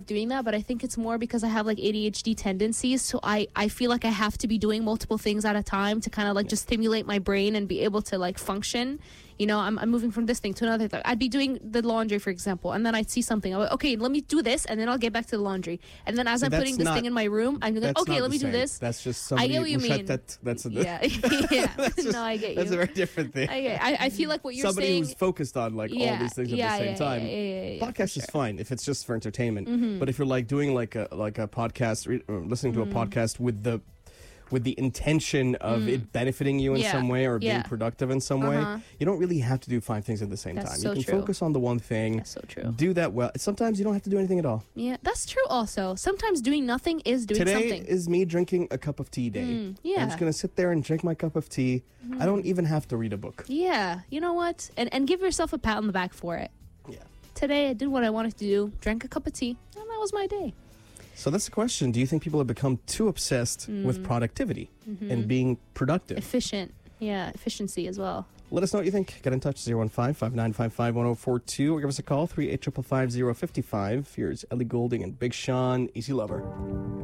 doing that, but I think it's more because I have like ADHD tendencies. So I feel like I have to be doing multiple things at a time to kind of like just stimulate my brain and be able to like function. You know, I'm moving from this thing to another thing. I'd be doing the laundry, for example, and then I'd see something. I'm like, okay, let me do this, and then I'll get back to the laundry. And then as I'm putting this thing in my room, I'm like, okay, let me do this. That's just somebody. I get what you mean. Yeah. No, I get you. That's a very different thing. I feel like what you're somebody saying. Somebody who's focused on like all these things at the same time. Podcast is fine if it's just for entertainment. But if you're like doing like a podcast, or listening to a podcast with the intention of it benefiting you in some way or being productive in some way, you don't really have to do 5 things at the same time. So you can focus on the one thing. That's so true. Do that well. Sometimes you don't have to do anything at all. Yeah, that's true also. Sometimes doing nothing is doing something. Today is me drinking a cup of tea day. I'm just going to sit there and drink my cup of tea. I don't even have to read a book. Yeah, you know what? And give yourself a pat on the back for it. Yeah. Today I did what I wanted to do, drank a cup of tea, and that was my day. So that's the question. Do you think people have become too obsessed with productivity and being productive? Efficient. Yeah, efficiency as well. Let us know what you think. Get in touch, 015-5955-1042, or give us a call, 38555-055. Here's Ellie Goulding and Big Sean, Easy Lover.